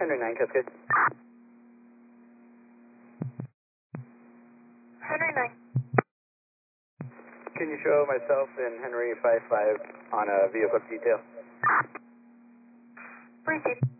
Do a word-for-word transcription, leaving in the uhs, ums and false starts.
Henry nine, Cascade. Henry nine. Can you show myself and Henry five five on a vehicle detail? Received.